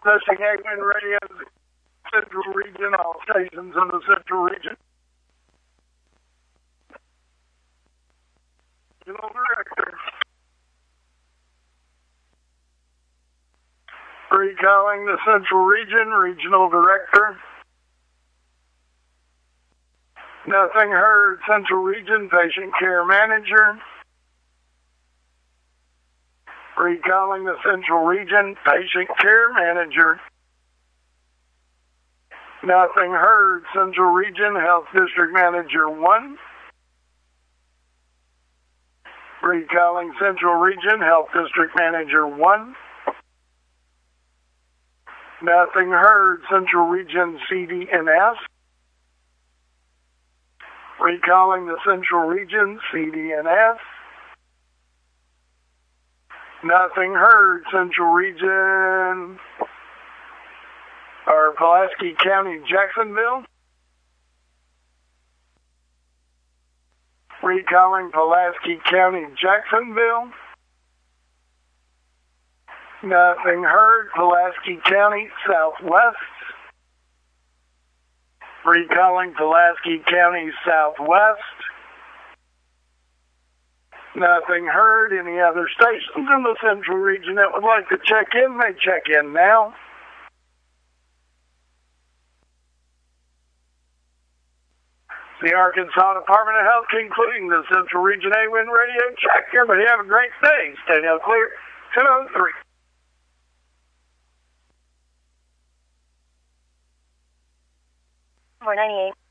Testing AWIN Radio, Central Region, all stations in the Central Region. Regional Director. Recalling the Central Region, Regional Director. Nothing heard, Central Region, Patient Care Manager. Recalling the Central Region, Patient Care Manager. Nothing heard, Central Region, Health District Manager 1. Recalling Central Region, Health District Manager 1. Nothing heard, Central Region, CDNS. Recalling the Central Region, CDNS. Nothing heard, Central Region, or Pulaski County, Jacksonville. Recalling Pulaski County, Jacksonville. Nothing heard, Pulaski County, Southwest. Recalling Pulaski County, Southwest. Nothing heard. Any other stations in the Central Region that would like to check in, they check in now. The Arkansas Department of Health concluding the Central Region AWIN Radio check. Everybody have a great day. Stay now clear. 203. 498.